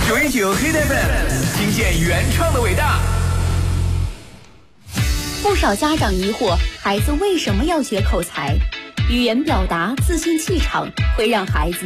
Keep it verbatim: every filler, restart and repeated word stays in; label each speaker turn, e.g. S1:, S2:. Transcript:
S1: 九一九黑 F M， 听见原创的伟大。
S2: 不少家长疑惑，孩子为什么要学口才？语言表达、自信气场会让孩子